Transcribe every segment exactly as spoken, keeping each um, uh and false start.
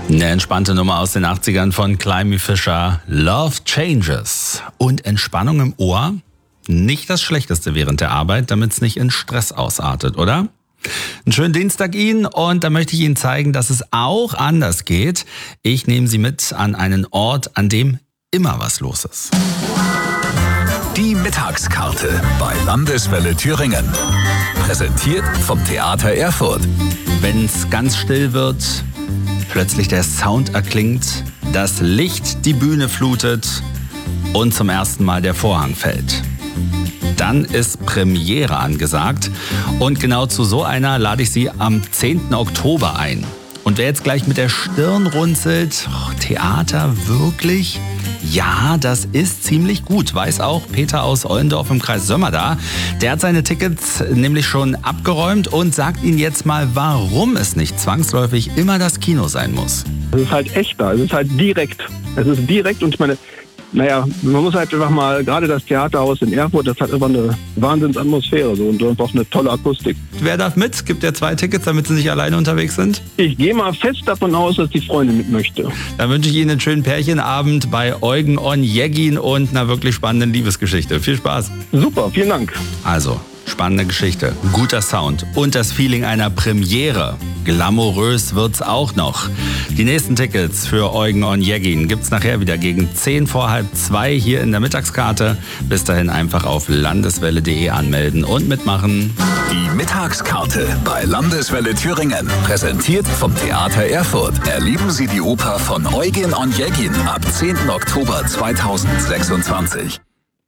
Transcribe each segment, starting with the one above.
Eine entspannte Nummer aus den achtzigern von Climby Fisher, Love Changes. Und Entspannung im Ohr, nicht das Schlechteste während der Arbeit, damit es nicht in Stress ausartet, oder? Einen schönen Dienstag Ihnen und da möchte ich Ihnen zeigen, dass es auch anders geht. Ich nehme Sie mit an einen Ort, an dem immer was los ist. Die Mittagskarte bei Landeswelle Thüringen. Präsentiert vom Theater Erfurt. Wenn es ganz still wird, plötzlich der Sound erklingt, das Licht die Bühne flutet und zum ersten Mal der Vorhang fällt. Dann ist Premiere angesagt und genau zu so einer lade ich Sie am zehnten Oktober ein. Und wer jetzt gleich mit der Stirn runzelt, oh, Theater wirklich? Ja, das ist ziemlich gut, weiß auch Peter aus Ollendorf im Kreis Sömmerda. Der hat seine Tickets nämlich schon abgeräumt und sagt Ihnen jetzt mal, warum es nicht zwangsläufig immer das Kino sein muss. Es ist halt echter, es ist halt direkt. Es ist direkt und ich meine, naja, man muss halt einfach mal, gerade das Theaterhaus in Erfurt, das hat einfach eine Wahnsinnsatmosphäre so, und einfach eine tolle Akustik. Wer darf mit? Gibt ja zwei Tickets, damit Sie nicht alleine unterwegs sind? Ich gehe mal fest davon aus, dass die Freundin mit möchte. Dann wünsche ich Ihnen einen schönen Pärchenabend bei Eugen Onegin und einer wirklich spannenden Liebesgeschichte. Viel Spaß. Super, vielen Dank. Also, spannende Geschichte, guter Sound und das Feeling einer Premiere. Glamourös wird's auch noch. Die nächsten Tickets für Eugen Onegin gibt's nachher wieder gegen zehn vor halb zwei hier in der Mittagskarte. Bis dahin einfach auf landeswelle punkt de anmelden und mitmachen. Die Mittagskarte bei Landeswelle Thüringen. Präsentiert vom Theater Erfurt. Erleben Sie die Oper von Eugen Onegin ab zehnten Oktober zweitausendsechsundzwanzig.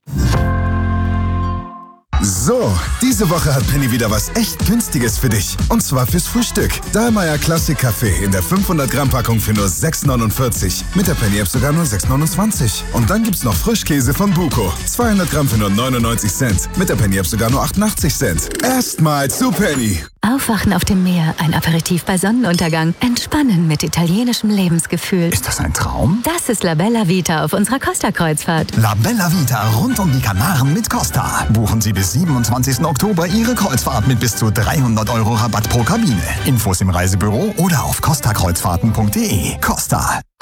So, diese Woche hat Penny wieder was echt Günstiges für dich. Und zwar fürs Frühstück. Dahlmeier Classic Kaffee in der fünfhundert Gramm Packung für nur sechs neunundvierzig. Mit der Penny App sogar nur sechs neunundzwanzig. Und dann gibt's noch Frischkäse von Buko. zweihundert Gramm für nur neunundneunzig Cent. Mit der Penny App sogar nur achtundachtzig Cent. Erstmal zu Penny. Aufwachen auf dem Meer, ein Aperitif bei Sonnenuntergang. Entspannen mit italienischem Lebensgefühl. Ist das ein Traum? Das ist La Bella Vita auf unserer Costa-Kreuzfahrt. La Bella Vita rund um die Kanaren mit Costa. Buchen Sie bis siebenundzwanzigsten Oktober Ihre Kreuzfahrt mit bis zu dreihundert Euro Rabatt pro Kabine. Infos im Reisebüro oder auf costa kreuzfahrten punkt de. Costa.